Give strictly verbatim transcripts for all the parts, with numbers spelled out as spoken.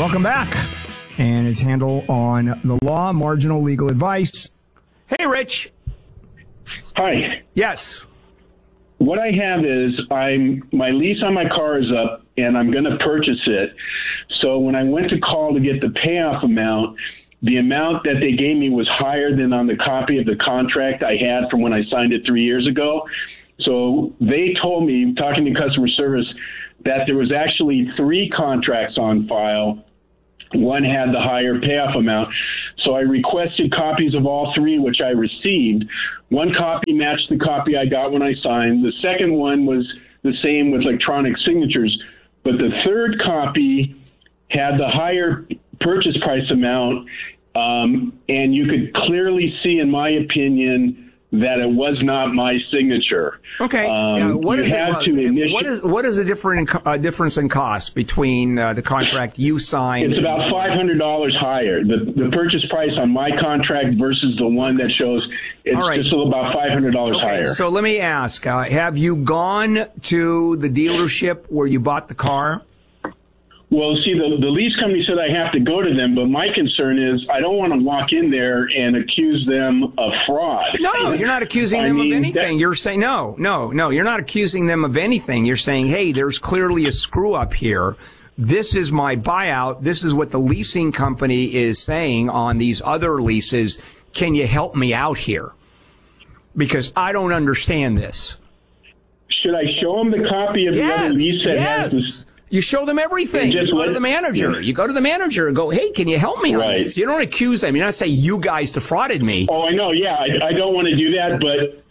Welcome back. And it's Handel on the law, marginal legal advice. Hey, Rich. Hi. Yes. What I have is I'm my lease on my car is up, and I'm going to purchase it. So when I went to call to get the payoff amount, the amount that they gave me was higher than on the copy of the contract I had from when I signed it three years ago. So they told me, talking to customer service, that there was actually three contracts on file. One had the higher payoff amount. So I requested copies of all three, which I received. One copy matched the copy I got when I signed. The second one was the same with electronic signatures. But the third copy had the higher purchase price amount, um, and you could clearly see, in my opinion, that it was not my signature. Okay. Um, yeah, what, you is had it, to initi- what is what is the different uh, difference in cost between uh, the contract you signed? It's about five hundred dollars higher. The the purchase price on my contract versus the one that shows it's All right. just about five hundred dollars okay, higher. So let me ask, uh, have you gone to the dealership where you bought the car? Well, see, the, the lease company said I have to go to them, but my concern is I don't want to walk in there and accuse them of fraud. No, you're not accusing I them mean, of anything. that- You're saying, no, no, no, you're not accusing them of anything. You're saying, hey, there's clearly a screw up here. This is my buyout. This is what the leasing company is saying on these other leases. Can you help me out here? Because I don't understand this. Should I show them the copy of the other Yes, lease that has yes. this? You show them everything. Just You go to let- the manager. yeah. You go to the manager and go, hey, can you help me on Right. this? You don't accuse them. You're not saying you guys defrauded me. Oh, I know. Yeah, I, I don't want to do that.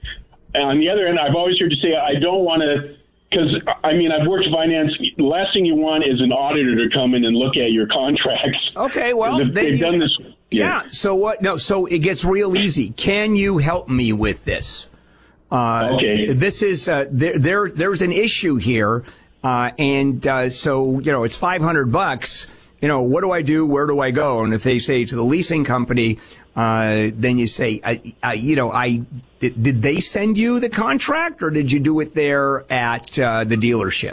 But on the other end, I've always heard you say I don't want to, because, I mean, I've worked finance. The last thing you want is an auditor to come in and look at your contracts. Okay, well, They've, then they've you- done this. Yeah. So what? No. So it gets real easy. Can you help me with this? Uh, Okay. This is uh, there. There. There's an issue here, uh, and uh, so you know it's five hundred bucks. You know, what do I do? Where do I go? And if they say to the leasing company, uh, then you say, I, I, you know, I did, did they send you the contract, or did you do it there at uh, the dealership?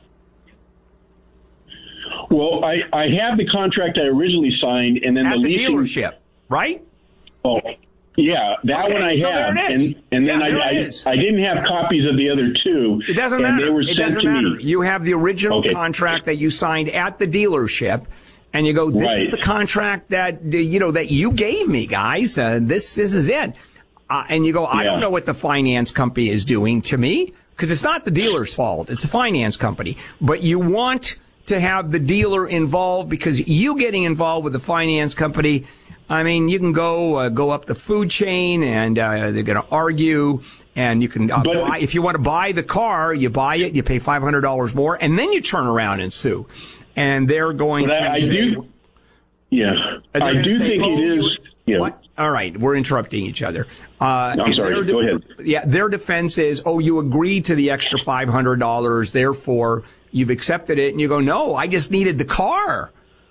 Well, I, I have the contract I originally signed, and then At the the leasing. dealership, right? Oh, yeah, that Okay, one I so have, there it is. and and then Yeah, there I, it I is. I didn't have copies of the other two. It doesn't and matter. They were It sent doesn't to matter. me. You have the original Okay. contract that you signed at the dealership, and you go, "This is Right. the contract that you know that you gave me, guys. Uh, this this is it." Uh, and you go, "I Yeah. don't know what the finance company is doing to me because it's not the dealer's fault. It's the finance company." But you want to have the dealer involved because you getting involved with the finance company. I mean, you can go uh, go up the food chain, and uh, they're going to argue. And you can uh, But- buy, if you want to buy the car, you buy it, you pay five hundred dollars more, and then you turn around and sue. And they're going But to I, I say, do. Yeah, they're I gonna do say, think "Oh, it is. you- Yeah. What? All right, we're interrupting each other. Uh, I'm and sorry, their go ahead. Yeah, their defense is, oh, you agreed to the extra five hundred dollars, therefore you've accepted it. And you go, no, I just needed the car.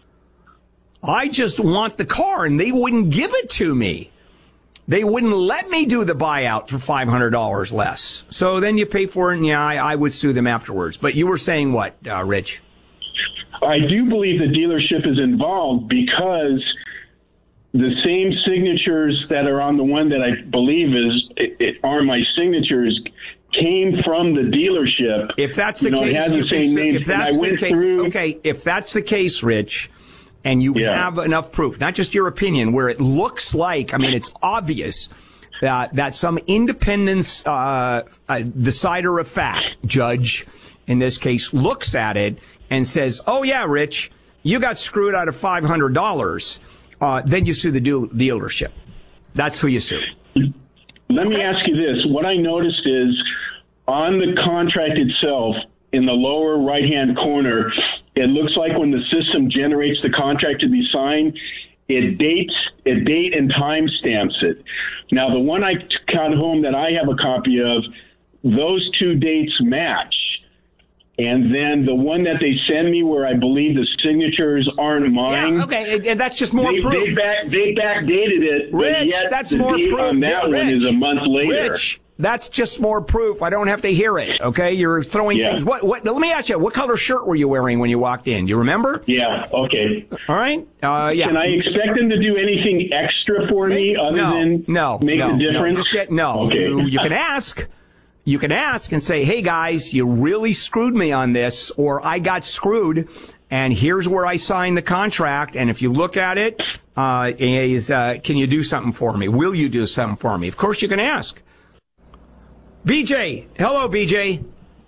I just want the car, and they wouldn't give it to me. They wouldn't let me do the buyout for five hundred dollars less. So then you pay for it, and yeah, I, I would sue them afterwards. But you were saying what, uh, Rich? I do believe the dealership is involved because the same signatures that are on the one that I believe is it, it are my signatures came from the dealership. If that's You the know, it case, has the you can same sue- names, if and that's I the went case, through- okay, if that's the case, Rich, and you Yeah. have enough proof, not just your opinion, where it looks like, I mean, it's obvious that that some independent uh, uh, decider of fact, judge in this case, looks at it and says, "Oh yeah, Rich, you got screwed out of five hundred dollars." Uh, then you sue the deal- dealership. That's who you sue. Let me ask you this. What I noticed is on the contract itself, in the lower right-hand corner, it looks like when the system generates the contract to be signed, it dates, it date and time stamps it. Now, the one I got home that I have a copy of, those two dates match. And then the one that they send me where I believe the signatures aren't mine. Yeah, okay, and that's just more They, proof. they, back, they backdated it, but Rich, yet that's the more date proof. on that Rich, one is a month later. Rich, That's just more proof. I don't have to hear it. Okay, you're throwing Yeah. things. What? What? Let me ask you. What color shirt were you wearing when you walked in? Do you remember? Yeah. Okay. All right. Uh, yeah. Can I expect them to do anything extra for me other no, than no, make no, a difference? No, just get, no. Okay. You, you can ask. You can ask and say, "Hey guys, you really screwed me on this," or "I got screwed, and here's where I signed the contract. And if you look at it, uh, is uh, can you do something for me? Will you do something for me?" Of course, you can ask. B J, hello, B J.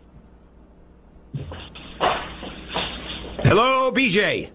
Hello, B J.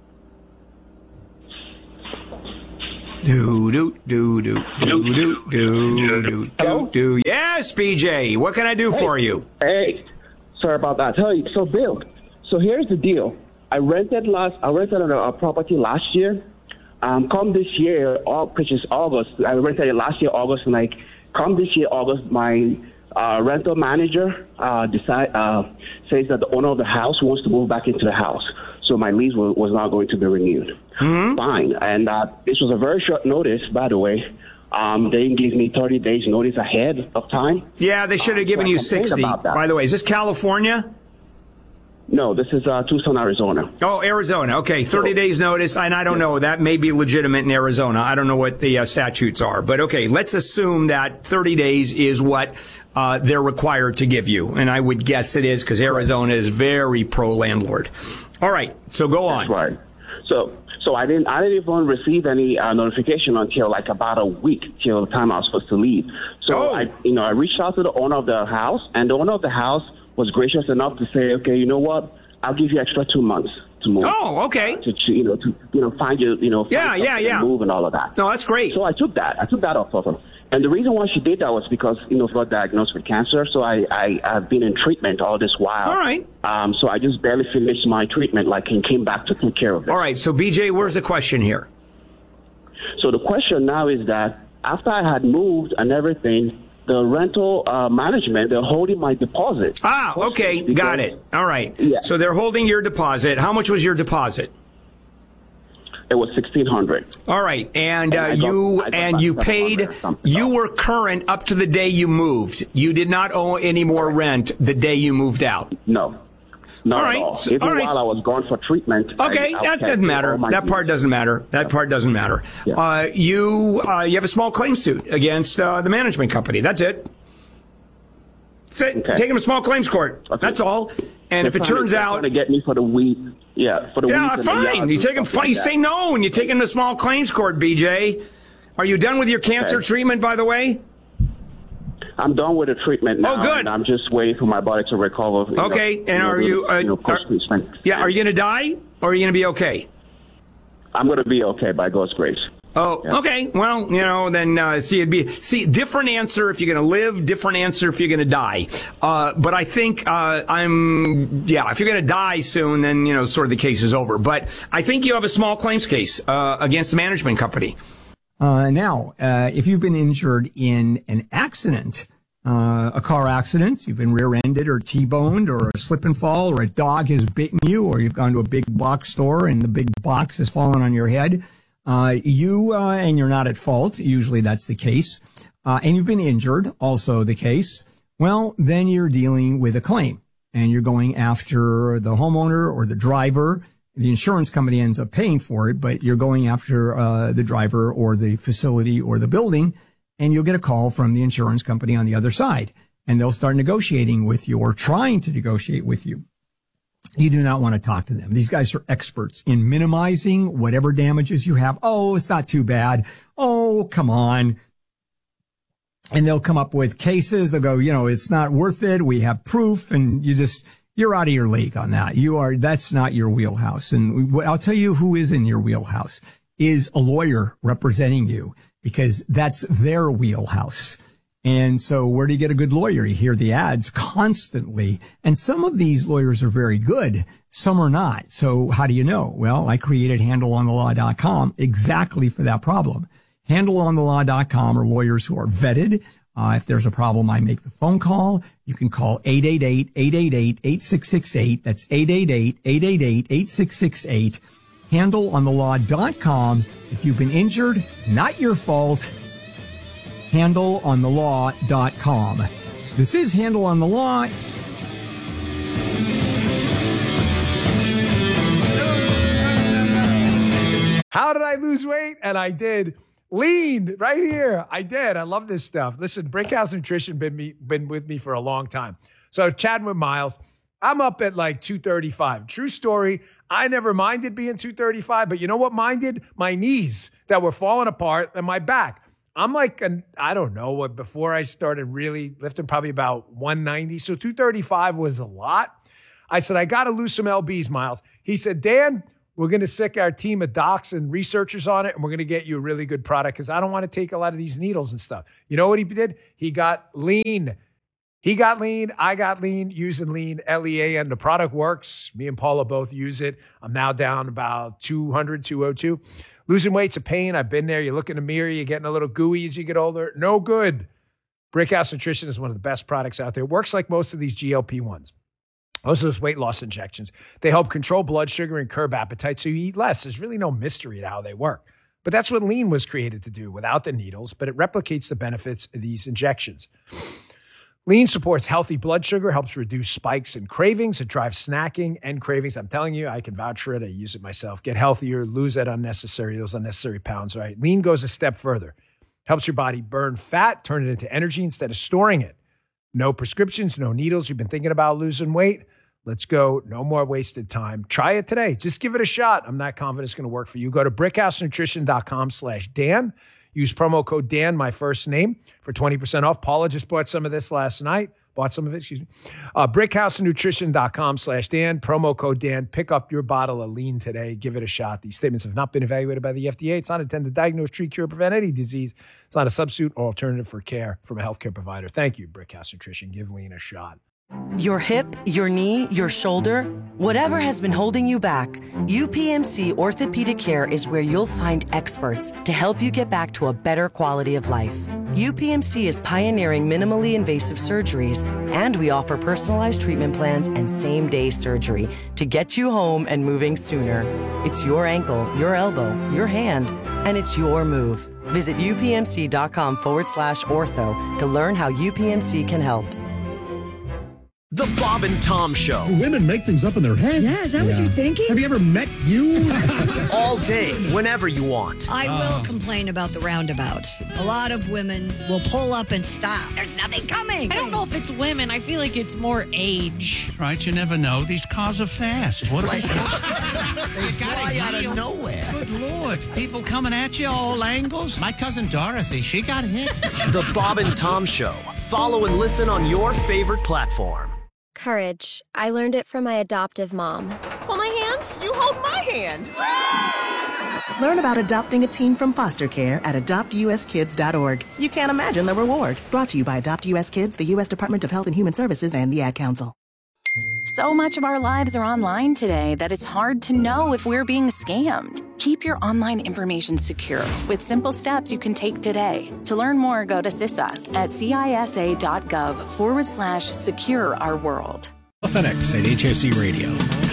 Do do do do do do do do do do. Yes, B J. What can I do Hey. for you? Hey, sorry about that. Tell you, so Bill, so here's the deal. I rented last, I rented a, a property last year. Um, come this year, all, which is August. I rented it last year, August, and like, come this year, August, my uh, rental manager uh, decide uh, says that the owner of the house wants to move back into the house. So my lease was, was not going to be renewed. Mm-hmm. Fine. And uh, this was a very short notice, by the way. Um, they didn't give me thirty days notice ahead of time. Yeah, they should have Um, given so I you complained sixty. about that. By the way, is this California? No, this is uh, Tucson, Arizona. Oh, Arizona. Okay, thirty days notice, and I don't know. That may be legitimate in Arizona. I don't know what the uh, statutes are. But okay, let's assume that thirty days is what uh, they're required to give you. And I would guess it is because Arizona is very pro-landlord. All right, so go on. That's right. So, so I didn't, I didn't even receive any uh, notification until like about a week till the time I was supposed to leave. So Oh. I, you know, I reached out to the owner of the house, and the owner of the house was gracious enough to say, okay, you know what, I'll give you extra two months to move. Oh, okay. To, to you know, to you know, find you, you know, find Yeah, yeah, something yeah. to move and all of that. No, that's great. So I took that. I took that off of her. And the reason why she did that was because, you know, she got diagnosed with cancer. So I, I, I've been in treatment all this while. All right. Um, so I just barely finished my treatment, like, and came back to take care of it. All right, so B J, where's the question here? So the question now is that after I had moved and everything, the rental uh, management, they're holding my deposit. Ah, okay, Because- got it. All right. Yeah. So they're holding your deposit. How much was your deposit? It was sixteen hundred dollars. All right, and uh, And I got- you I got and back you seven paid. hundred or something. You were current up to the day you moved. You did not owe any more rent the day you moved out. No. Not All at right, all. so- Even all right. while I was gone for treatment. Okay, I, I that kept doesn't matter. all my That part deals. doesn't matter. That part doesn't matter. Yeah. Uh, you uh, you have a small claim suit against uh, the management company. That's it. That's it. Okay. Take them to small claims court. Okay. That's all. And They're if it trying to- turns they're out. trying to get me for the weed. Yeah, for the Yeah, weeds and the fine. yards You and take him. stuff like You that. say no, and you take him to small claims court. B J, are you done with your cancer Okay. treatment? By the way. I'm done with the treatment now. Oh, good. And I'm just waiting for my body to recover. you Okay, know, and know, are the- you, uh, you know, are- post-treatment. Yeah. Are you going to die, or are you going to be okay? I'm going to be okay by God's grace. Oh, Yeah. okay. Well, you know, then uh, see, it'd be see different answer if you're going to live, different answer if you're going to die. Uh, but I think uh, I'm yeah. If you're going to die soon, then you know, sort of the case is over. But I think you have a small claims case uh, against the management company. Uh, now, uh, if you've been injured in an accident, uh, a car accident, you've been rear-ended or T-boned or a slip and fall, or a dog has bitten you, or you've gone to a big box store and the big box has fallen on your head. Uh, you, uh, and you're not at fault. Usually that's the case. Uh, and you've been injured, also the case. Well, then you're dealing with a claim and you're going after the homeowner or the driver. The insurance company ends up paying for it, but you're going after, uh, the driver or the facility or the building, and you'll get a call from the insurance company on the other side, and they'll start negotiating with you or trying to negotiate with you. You do not want to talk to them. These guys are experts in minimizing whatever damages you have. Oh, it's not too bad. Oh, come on. And they'll come up with cases. They'll go, you know, it's not worth it. We have proof. And you just, you're out of your league on that. You are, that's not your wheelhouse. And I'll tell you who is in your wheelhouse is a lawyer representing you, because that's their wheelhouse. And so where do you get a good lawyer? You hear the ads constantly. And some of these lawyers are very good. Some are not. So how do you know? Well, I created handle on the law dot com exactly for that problem. handle on the law dot com are lawyers who are vetted. Uh, if there's a problem, I make the phone call. You can call eight eight eight, eight eight eight, eight six six eight. That's eight eight eight, eight eight eight, eight six six eight. handle on the law dot com. If you've been injured, not your fault. handle on the law dot com. This is Handle on the Law. How did I lose weight? And I did. Lean right here. I did. I love this stuff. Listen, Brickhouse Nutrition been me been with me for a long time. So chatting with Miles, I'm up at like two thirty-five. True story. I never minded being two thirty-five, but you know what minded? My knees that were falling apart and my back. I'm like, an, I don't know what, before I started really lifting, probably about one ninety. So two thirty-five was a lot. I said, I got to lose some L Bs, Miles. He said, Dan, we're going to sick our team of docs and researchers on it, and we're going to get you a really good product because I don't want to take a lot of these needles and stuff. You know what he did? He got lean. He got lean. I got lean using lean, L E A, and the product works. Me and Paula both use it. I'm now down about two hundred, two oh two. Losing weight's a pain. I've been there. You look in the mirror, you're getting a little gooey as you get older. No good. Brickhouse Nutrition is one of the best products out there. It works like most of these G L P ones. Most of those weight loss injections, they help control blood sugar and curb appetite so you eat less. There's really no mystery to how they work. But that's what lean was created to do without the needles, but it replicates the benefits of these injections. Lean supports healthy blood sugar, helps reduce spikes and cravings. It drives snacking and cravings. I'm telling you, I can vouch for it. I use it myself. Get healthier, lose that unnecessary, those unnecessary pounds, right? Lean goes a step further. Helps your body burn fat, turn it into energy instead of storing it. No prescriptions, no needles. You've been thinking about losing weight? Let's go. No more wasted time. Try it today. Just give it a shot. I'm not confident it's going to work for you. Go to brickhousenutrition.com slash Dan. Use promo code Dan, my first name, for twenty percent off. Paula just bought some of this last night. Bought some of it, excuse me. Uh, brickhousenutrition.com slash Dan. Promo code Dan. Pick up your bottle of lean today. Give it a shot. These statements have not been evaluated by the F D A. It's not intended to diagnose, treat, cure, prevent any disease. It's not a substitute or alternative for care from a healthcare provider. Thank you, Brickhouse Nutrition. Give lean a shot. Your hip, your knee, your shoulder, whatever has been holding you back, U P M C Orthopedic Care is where you'll find experts to help you get back to a better quality of life. U P M C is pioneering minimally invasive surgeries, and we offer personalized treatment plans and same-day surgery to get you home and moving sooner. It's your ankle, your elbow, your hand, and it's your move. Visit upmc.com forward slash ortho to learn how U P M C can help. The Bob and Tom Show. Women make things up in their head. Yeah, is that yeah. what you're thinking? Have you ever met you? All day, whenever you want. I will complain about the roundabouts. A lot of women will pull up and stop. There's nothing coming. I don't know if it's women. I feel like it's more age. Right, you never know. These cars are fast. What are they? They fly out of nowhere. Good Lord. People coming at you all angles. My cousin Dorothy, she got hit. The Bob and Tom Show. Follow and listen on your favorite platform. Courage. I learned it from my adoptive mom. Hold my hand. You hold my hand. Learn about adopting a teen from foster care at adopt u s kids dot org. You can't imagine the reward. Brought to you by Adopt U S Kids, the U S Department of Health and Human Services, and the Ad Council. So much of our lives are online today that it's hard to know if we're being scammed. Keep your online information secure with simple steps you can take today. To learn more, go to C I S A at cisa.gov forward slash secure our world. FedEx at H F C Radio.